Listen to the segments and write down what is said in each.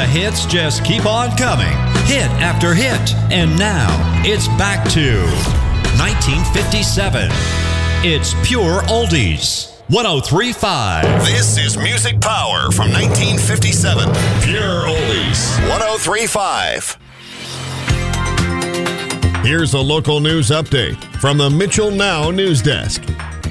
The hits just keep on coming, hit after hit. And now, it's back to 1957. It's Pure Oldies. 103.5. This is Music Power from 1957. Pure Oldies. 103.5. Here's a local news update from the Mitchell Now News Desk.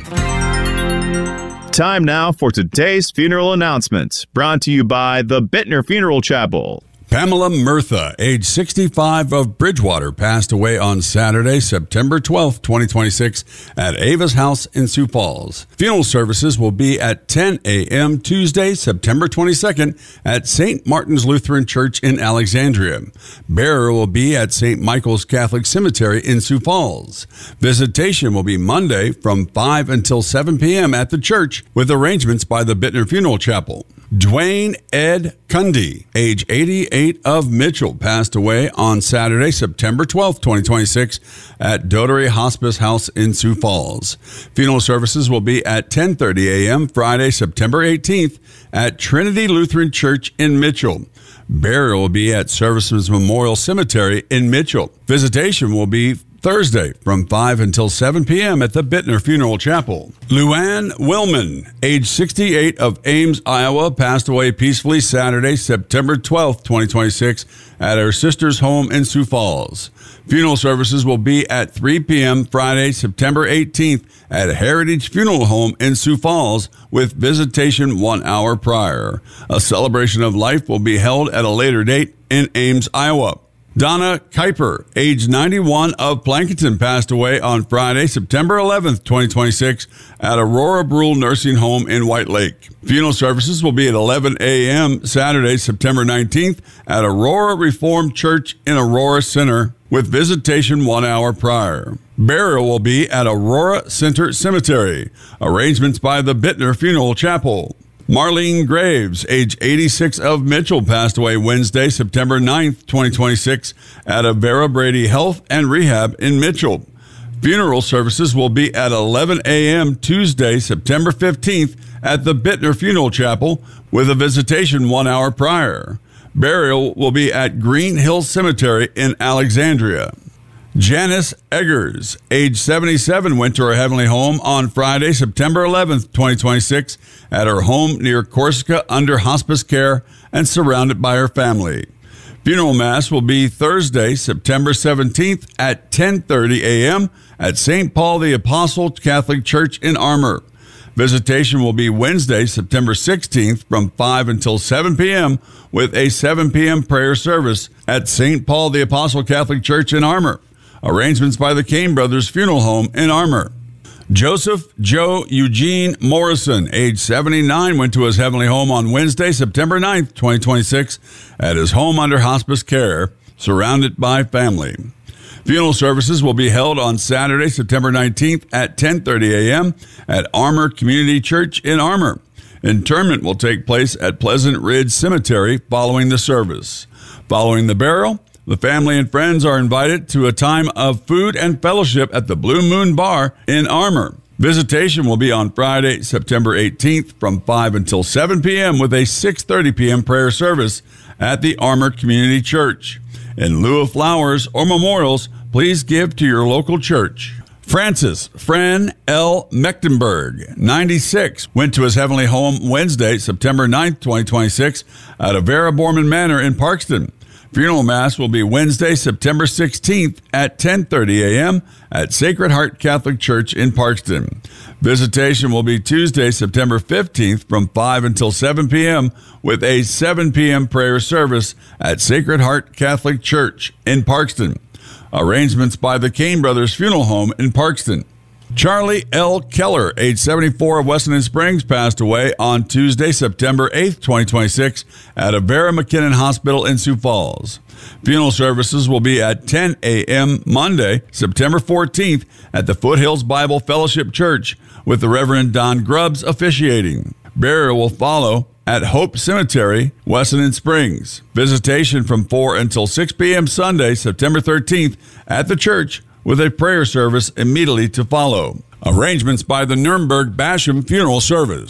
Time now for today's funeral announcements, brought to you by the Bittner Funeral Chapel. Pamela Murtha, age 65, of Bridgewater, passed away on Saturday, September 12, 2026, at Ava's house in Sioux Falls. Funeral services will be at 10 a.m. Tuesday, September 22nd, at St. Martin's Lutheran Church in Alexandria. Burial will be at St. Michael's Catholic Cemetery in Sioux Falls. Visitation will be Monday from 5 until 7 p.m. at the church, with arrangements by the Bittner Funeral Chapel. Dwayne Ed Cundy, age 88, of Mitchell, passed away on Saturday, September 12, 2026, at Dotery Hospice House in Sioux Falls. Funeral services will be at 10:30 a.m. Friday, September 18th, at Trinity Lutheran Church in Mitchell. Burial will be at Services Memorial Cemetery in Mitchell. Visitation will be Thursday from 5 until 7 p.m. at the Bittner Funeral Chapel. Luann Willman, age 68, of Ames, Iowa, passed away peacefully Saturday, September 12, 2026, at her sister's home in Sioux Falls. Funeral services will be at 3 p.m. Friday, September 18th, at Heritage Funeral Home in Sioux Falls, with visitation 1 hour prior. A celebration of life will be held at a later date in Ames, Iowa. Donna Kuiper, age 91, of Plankinton, passed away on Friday, September 11th, 2026, at Aurora Brule Nursing Home in White Lake. Funeral services will be at 11 a.m. Saturday, September 19th, at Aurora Reformed Church in Aurora Center, with visitation 1 hour prior. Burial will be at Aurora Center Cemetery. Arrangements by the Bittner Funeral Chapel. Marlene Graves, age 86, of Mitchell, passed away Wednesday, September 9th, 2026, at Avera Brady Health and Rehab in Mitchell. Funeral services will be at 11 a.m. Tuesday, September 15th, at the Bittner Funeral Chapel, with a visitation 1 hour prior. Burial will be at Green Hill Cemetery in Alexandria. Janice Eggers, age 77, went to her heavenly home on Friday, September 11th, 2026, at her home near Corsica under hospice care and surrounded by her family. Funeral Mass will be Thursday, September 17th at 10:30 a.m. at St. Paul the Apostle Catholic Church in Armour. Visitation will be Wednesday, September 16th from 5 until 7 p.m. with a 7 p.m. prayer service at St. Paul the Apostle Catholic Church in Armour. Arrangements by the Kane Brothers Funeral Home in Armour. Joseph Joe Eugene Morrison, age 79, went to his heavenly home on Wednesday, September 9th, 2026, at his home under hospice care, surrounded by family. Funeral services will be held on Saturday, September 19th at 10:30 a.m. at Armour Community Church in Armour. Interment will take place at Pleasant Ridge Cemetery following the service. Following the burial, the family and friends are invited to a time of food and fellowship at the Blue Moon Bar in Armour. Visitation will be on Friday, September 18th from 5 until 7 p.m. with a 6:30 p.m. prayer service at the Armour Community Church. In lieu of flowers or memorials, please give to your local church. Francis Fran L. Mechtenberg, 96, went to his heavenly home Wednesday, September 9th, 2026, at Avera Borman Manor in Parkston. Funeral Mass will be Wednesday, September 16th at 10:30 a.m. at Sacred Heart Catholic Church in Parkston. Visitation will be Tuesday, September 15th from 5 until 7 p.m. with a 7 p.m. prayer service at Sacred Heart Catholic Church in Parkston. Arrangements by the Kane Brothers Funeral Home in Parkston. Charlie L. Keller, age 74, of Weston Springs, passed away on Tuesday, September 8th, 2026, at Avera McKinnon Hospital in Sioux Falls. Funeral services will be at 10 a.m. Monday, September 14th, at the Foothills Bible Fellowship Church, with the Reverend Don Grubbs officiating. Burial will follow at Hope Cemetery, Weston Springs. Visitation from 4 until 6 p.m. Sunday, September 13th, at the church, with a prayer service immediately to follow. Arrangements by the Nuremberg Basham Funeral Service.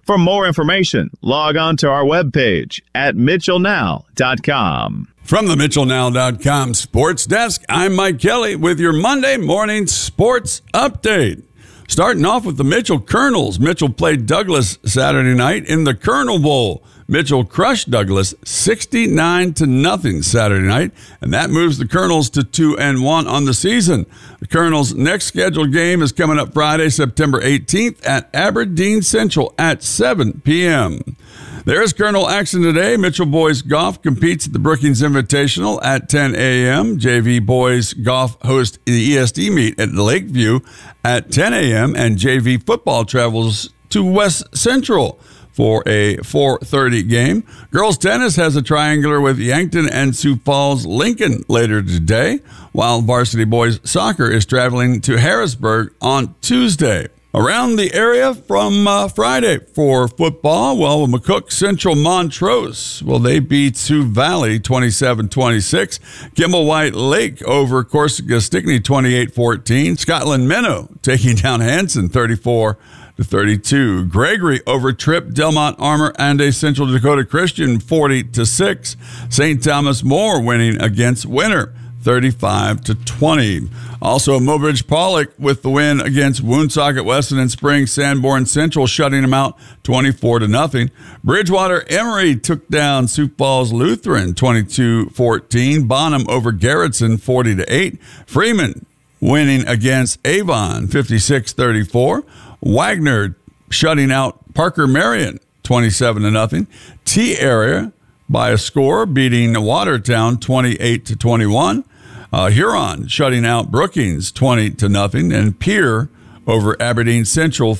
For more information, log on to our webpage at mitchellnow.com. From the MitchellNow.com Sports Desk, I'm Mike Kelly with your Monday morning sports update. Starting off with the Mitchell Colonels. Mitchell played Douglas Saturday night in the Colonel Bowl. Mitchell crushed Douglas 69-0 Saturday night, and that moves the Colonels to 2-1 on the season. The Colonels' next scheduled game is coming up Friday, September 18th at Aberdeen Central at 7 p.m. There is Colonel action today. Mitchell Boys Golf competes at the Brookings Invitational at 10 a.m. JV Boys Golf hosts the ESD meet at Lakeview at 10 a.m. And JV Football travels to West Central for a 4:30 game. Girls tennis has a triangular with Yankton and Sioux Falls Lincoln later today, while varsity boys soccer is traveling to Harrisburg on Tuesday. Around the area from Friday for football, well, McCook Central Montrose, well, they beat Sioux Valley 27-26. Kimball White Lake over Corsica Stickney 28-14. Scotland Minnow taking down Hanson 34-32. Gregory over Tripp Delmont Armor and a Central Dakota Christian 40-6. St. Thomas More winning against Winter 35-20. Also, Mobridge Pollock with the win against Woonsocket Weston and Spring Sanborn Central, shutting them out 24-0. Bridgewater Emory took down Sioux Falls Lutheran 22-14. Bonham over Garrettson 40-8. Freeman winning against Avon 56-34. Wagner shutting out Parker Marion 27-0. T Area by a score beating Watertown 28-21. Huron shutting out Brookings 20-0, and Pierre over Aberdeen Central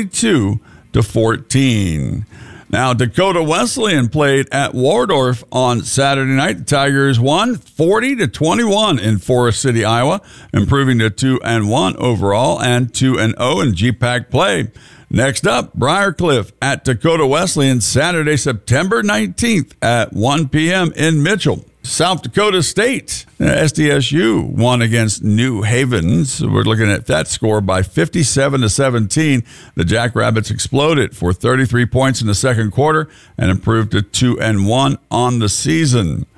42-14. Now, Dakota Wesleyan played at Waldorf on Saturday night. The Tigers won 40-21 in Forest City, Iowa, improving to 2-1 overall and 2-0 in GPAC play. Next up, Briarcliff at Dakota Wesleyan Saturday, September 19th at 1 p.m. in Mitchell. South Dakota State, SDSU won against New Havens. We're looking at that score by 57-17. The Jackrabbits exploded for 33 points in the second quarter and improved to 2-1 on the season.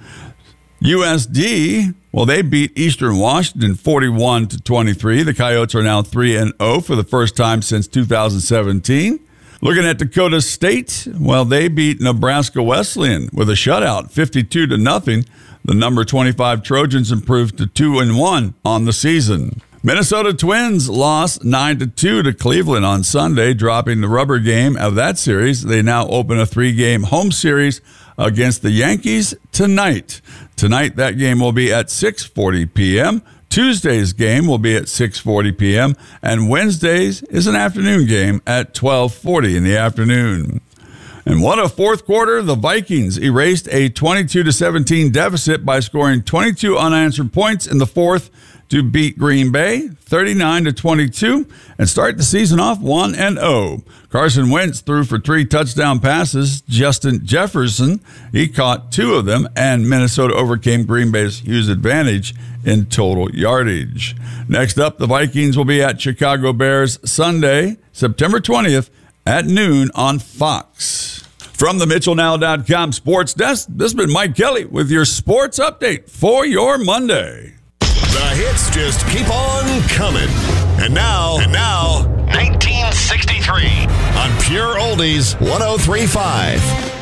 USD, well, they beat Eastern Washington 41-23. The Coyotes are now 3-0 for the first time since 2017. Looking at Dakota State, well, they beat Nebraska Wesleyan with a shutout, 52-0. The number 25 Trojans improved to 2-1 on the season. Minnesota Twins lost 9-2 to Cleveland on Sunday, dropping the rubber game of that series. They now open a 3-game home series against the Yankees tonight. Tonight, that game will be at 6:40 p.m. Tuesday's game will be at 6:40 p.m. and Wednesday's is an afternoon game at 12:40 in the afternoon. And what a fourth quarter. The Vikings erased a 22-17 deficit by scoring 22 unanswered points in the fourth to beat Green Bay 39-22 and start the season off 1-0. Carson Wentz threw for 3 touchdown passes. Justin Jefferson, he caught 2 of them, and Minnesota overcame Green Bay's huge advantage in total yardage. Next up, the Vikings will be at Chicago Bears Sunday, September 20th at noon on Fox. From the MitchellNow.com Sports Desk, this has been Mike Kelly with your sports update for your Monday. The hits just keep on coming. And now, 1963 on Pure Oldies 103.5.